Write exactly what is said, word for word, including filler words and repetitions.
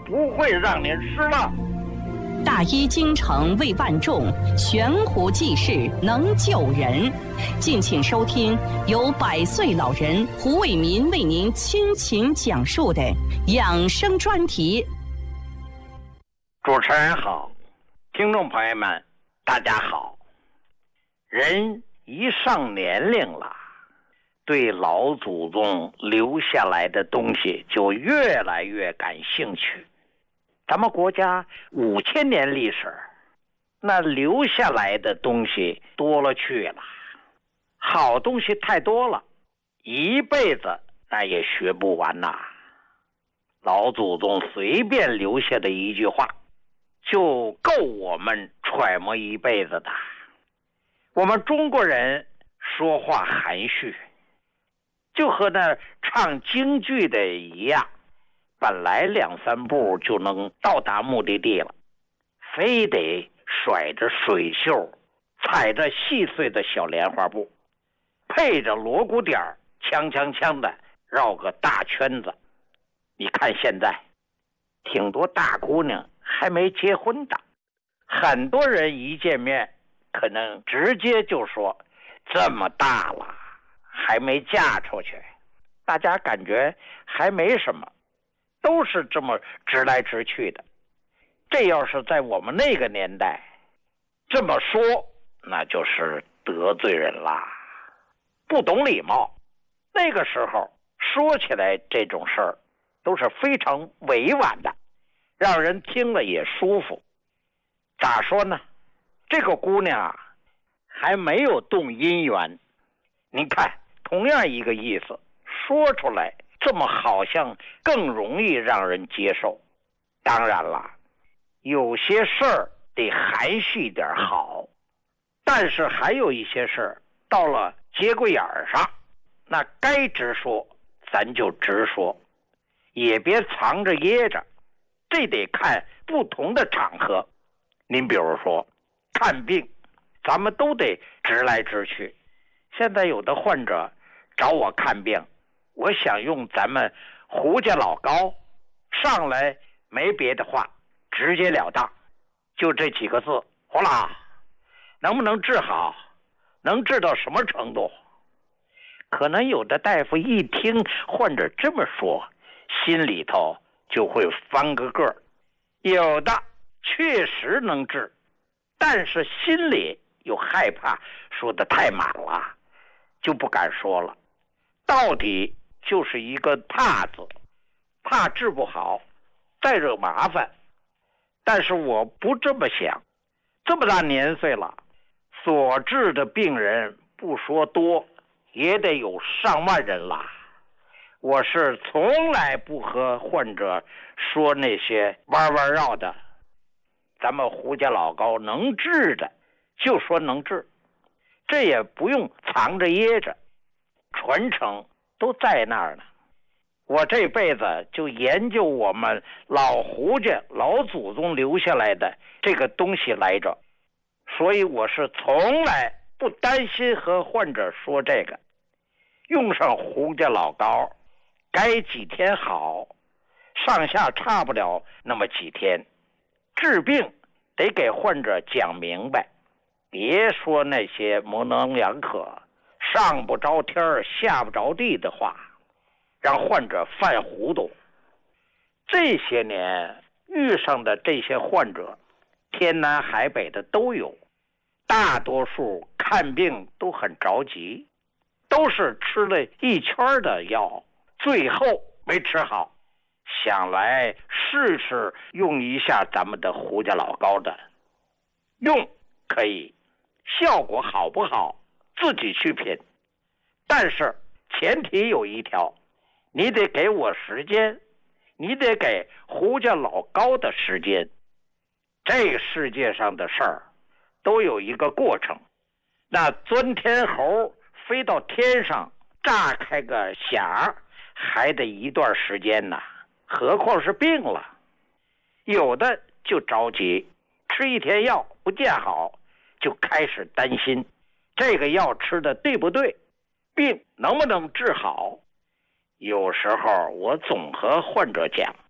不会让您失望。 大医精诚为万众，悬壶济世能救人。敬请收听由百岁老人胡伟民为您倾情讲述的养生专题。 主持人好，听众朋友们大家好。人一上年龄了，对老祖宗留下来的东西就越来越感兴趣。咱们国家五千年历史，那留下来的东西多了去了，好东西太多了，一辈子那也学不完呐。老祖宗随便留下的一句话，就够我们揣摩一辈子的。我们中国人说话含蓄，就和那唱京剧的一样，本来两三步就能到达目的地了，非得甩着水袖，踩着细碎的小莲花步，配着锣鼓点儿，锵锵锵的绕个大圈子。你看现在挺多大姑娘还没结婚的，很多人一见面可能直接就说这么大了还没嫁出去，大家感觉还没什么，都是这么直来直去的。这要是在我们那个年代这么说，那就是得罪人啦，不懂礼貌。那个时候说起来这种事儿都是非常委婉的，让人听了也舒服。咋说呢，这个姑娘啊还没有动姻缘，您看同样一个意思说出来，这么好像更容易让人接受。当然了，有些事儿得含蓄点好，但是还有一些事儿到了节骨眼儿上，那该直说咱就直说，也别藏着掖着，这得看不同的场合。您比如说看病，咱们都得直来直去。现在有的患者找我看病，我想用咱们胡家老高，上来没别的话，直截了当，就这几个字，胡老能不能治好，能治到什么程度。可能有的大夫一听患者这么说，心里头就会翻个个，有的确实能治，但是心里又害怕说的太满了，就不敢说了。到底就是一个怕字，怕治不好再惹麻烦。但是我不这么想，这么大年岁了，所治的病人不说多也得有上万人了。我是从来不和患者说那些弯弯绕的，咱们胡家老高能治的就说能治，这也不用藏着掖着，传承都在那儿呢。我这辈子就研究我们老胡家老祖宗留下来的这个东西来着，所以我是从来不担心和患者说这个。用上胡家老高，该几天好，上下差不了那么几天。治病得给患者讲明白，别说那些模棱两可、上不着天下不着地的话，让患者犯糊涂。这些年遇上的这些患者，天南海北的都有，大多数看病都很着急，都是吃了一圈的药，最后没吃好，想来试试用一下咱们的胡家老高的。用可以，效果好不好自己去品，但是前提有一条，你得给我时间，你得给胡家老高的时间。这个世界上的事儿都有一个过程，那钻天猴飞到天上炸开个响还得一段时间呢，何况是病了。有的就着急，吃一天药不见好，就开始担心这个药吃的对不对，病能不能治好。有时候我总和患者讲，